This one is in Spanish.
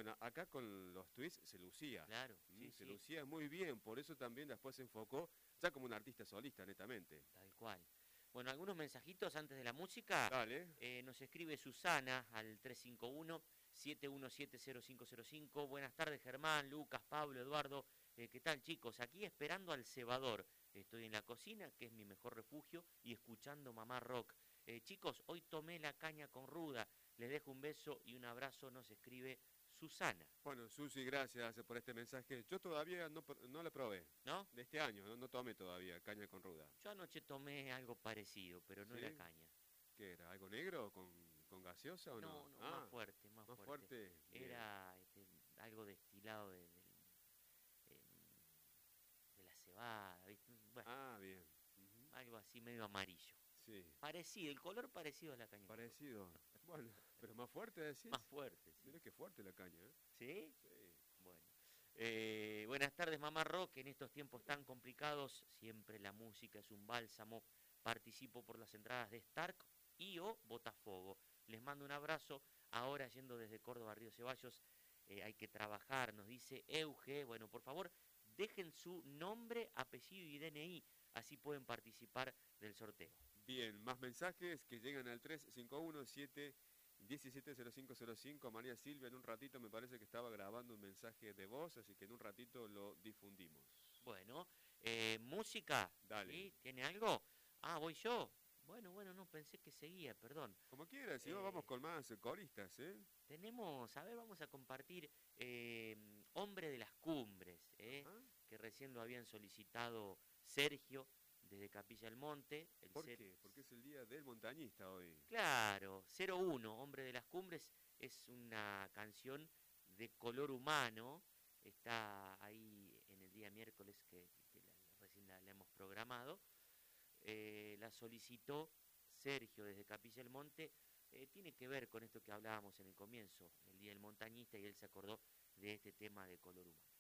Bueno, acá con los tweets se lucía. Claro, sí, Se sí, lucía muy bien, por eso también después se enfocó ya como un artista solista, netamente. tal cual. Bueno, algunos mensajitos antes de la música. Dale. Nos escribe Susana al 351-717-0505. Buenas tardes, Germán, Lucas, Pablo, Eduardo. ¿Qué tal, chicos? Aquí esperando al cebador. Estoy en la cocina, que es mi mejor refugio, y escuchando Mamá Rock. Chicos, hoy tomé la caña con ruda. Les dejo un beso y un abrazo. Nos escribe Susana. Bueno, Susi, gracias por este mensaje. Yo todavía no la probé. ¿No? De este año, no tomé todavía caña con ruda. Yo anoche tomé algo parecido, pero no era ¿Sí? caña. ¿Qué era? ¿Algo negro con gaseosa o no? No, no, más Ah, fuerte, más más fuerte. fuerte. Bien. Era algo destilado em, de la cebada, ¿viste? Bueno, Ah, bien. Ujú. algo así medio amarillo. Sí, Parecido, el color parecido a la caña con ruda. parecido. Bueno, pero más fuerte Más decís. fuerte, sí. Mira qué fuerte la caña, ¿eh? ¿Sí? Sí. Bueno. Buenas tardes, Mamá Rock. En estos tiempos tan complicados, siempre la música es un bálsamo. Participo por las entradas de Stark y o Botafogo. Les mando un abrazo. Ahora yendo desde Córdoba a Río Ceballos, hay que trabajar, nos dice Euge. Bueno, por favor, dejen su nombre, apellido y DNI, así pueden participar del sorteo. Bien, más mensajes que llegan al 351-717-0505. María Silvia en un ratito me parece que estaba grabando un mensaje de voz, así que en un ratito lo difundimos. Bueno, música, Dale. ¿sí? ¿Tiene algo? Ah, voy yo. Bueno, no, pensé que seguía, perdón. Como quieras, si no vamos Eh, con más coristas, ¿eh? Tenemos, a ver, vamos a compartir Hombre de las Cumbres, Ajá. que recién lo habían solicitado Sergio desde Capilla del Monte. ¿Por qué? Porque es el día del montañista hoy. Claro, 01, Hombre de las Cumbres, es una canción de color humano, está ahí en el día miércoles que recién la hemos programado. La solicitó Sergio desde Capilla del Monte. Tiene que ver con esto que hablábamos en el comienzo, el Día del Montañista, y él se acordó de este tema de color humano.